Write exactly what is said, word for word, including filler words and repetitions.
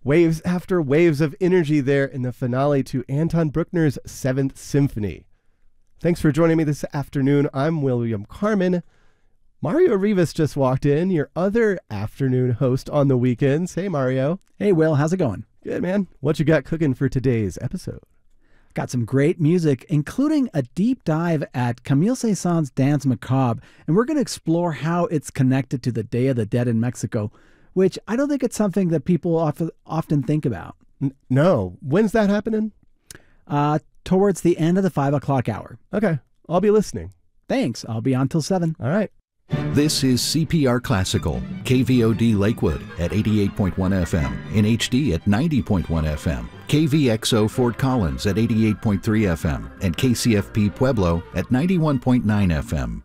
Waves after waves of energy there in the finale to Anton Bruckner's Seventh Symphony. Thanks for joining me this afternoon. I'm William Carmen. Mario Rivas just walked in, your other afternoon host on the weekends. Hey, Mario. Hey, Will. How's it going? Good, man. What you got cooking for today's episode? Got some great music, including a deep dive at Camille Saint-Saëns' Danse Macabre, and we're going to explore how it's connected to the Day of the Dead in Mexico, which I don't think it's something that people often often think about. N- no. When's that happening? Uh, towards the end of the five o'clock hour. Okay. I'll be listening. Thanks. I'll be on till seven. All right. This is C P R Classical, K V O D Lakewood at eighty-eight point one F M, in H D at ninety point one F M, K V X O Fort Collins at eighty-eight point three F M, and K C F P Pueblo at ninety-one point nine F M.